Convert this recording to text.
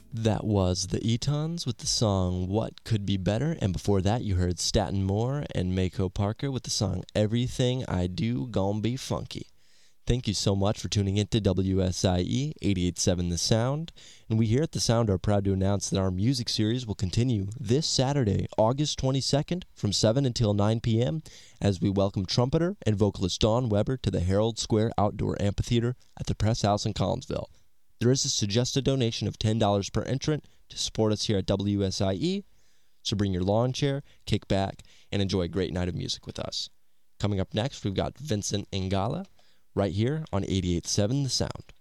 That was the Etons with the song What Could Be Better, and before that you heard Staten Moore and Mako Parker with the song Everything I Do Gon' Be Funky. Thank you so much for tuning in to WSIE 88.7 The Sound, and we here at The Sound are proud to announce that our music series will continue this Saturday, August 22nd from 7 until 9 p.m. as we welcome trumpeter and vocalist Dawn Weber to the Herald Square Outdoor Amphitheater at the Press House in Collinsville. There is a suggested donation of $10 per entrant to support us here at WSIE, so bring your lawn chair, kick back, and enjoy a great night of music with us. Coming up next, we've got Vincent Ingala right here on 88.7 The Sound.